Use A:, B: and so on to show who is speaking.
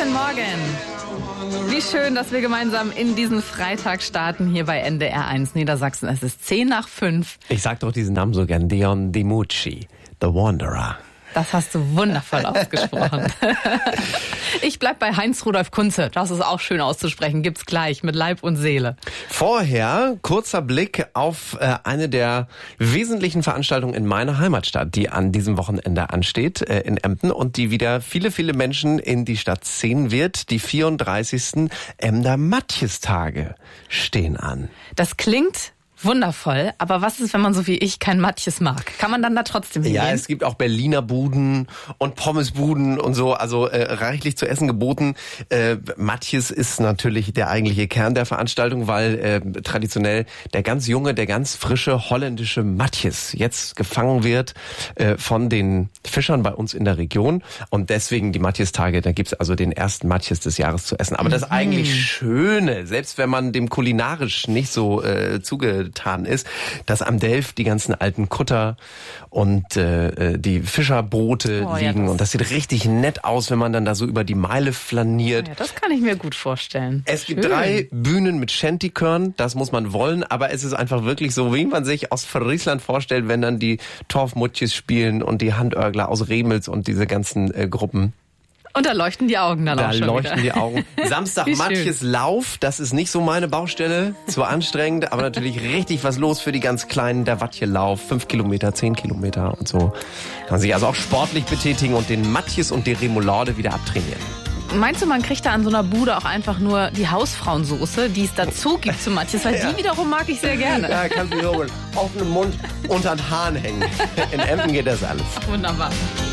A: Guten Morgen. Wie schön, dass wir gemeinsam in diesen Freitag starten hier bei NDR 1 Niedersachsen. Es ist 5:10.
B: Ich sag doch diesen Namen so gern. Dion DiMucci, The Wanderer.
A: Das hast du wundervoll ausgesprochen. Ich bleib bei Heinz-Rudolf Kunze. Das ist auch schön auszusprechen. Gibt's gleich mit Leib und Seele.
B: Vorher kurzer Blick auf eine der wesentlichen Veranstaltungen in meiner Heimatstadt, die an diesem Wochenende ansteht, in Emden, und die wieder viele, viele Menschen in die Stadt ziehen wird. Die 34. Emder Matjestage stehen an.
A: Das klingt wundervoll, aber was ist, wenn man so wie ich kein Matjes mag? Kann man dann da trotzdem hingehen?
B: Ja, es gibt auch Berliner Buden und Pommesbuden und so, also reichlich zu essen geboten. Matjes ist natürlich der eigentliche Kern der Veranstaltung, weil traditionell der ganz junge, der ganz frische holländische Matjes jetzt gefangen wird von den Fischern bei uns in der Region, und deswegen die Matjestage, da gibt's also den ersten Matjes des Jahres zu essen. Aber das eigentlich Schöne, selbst wenn man dem kulinarisch nicht so zugetan ist, dass am Delf die ganzen alten Kutter und die Fischerboote liegen, und das sieht richtig nett aus, wenn man dann da so über die Meile flaniert.
A: Ja, das kann ich mir gut vorstellen.
B: Es gibt 3 Bühnen mit Shantychören, das muss man wollen, aber es ist einfach wirklich so, wie man sich aus Friesland vorstellt, wenn dann die Torfmutjes spielen und die Handörgler aus Remels und diese ganzen Gruppen.
A: Und da leuchten die Augen dann auch schon
B: leuchten
A: wieder.
B: Die Augen. Samstag Matjes Lauf, das ist nicht so meine Baustelle, zu anstrengend, aber natürlich richtig was los für die ganz Kleinen. Der Wattje Lauf, 5 Kilometer, 10 Kilometer und so. Kann man sich also auch sportlich betätigen und den Matjes und die Remoulade wieder abtrainieren.
A: Meinst du, man kriegt da an so einer Bude auch einfach nur die Hausfrauensoße, die es dazu gibt zu Matjes? Weil die wiederum mag ich sehr gerne.
B: Ja, kannst du so mit offenem Mund unter den Haaren hängen. In Emden geht das alles.
A: Wunderbar.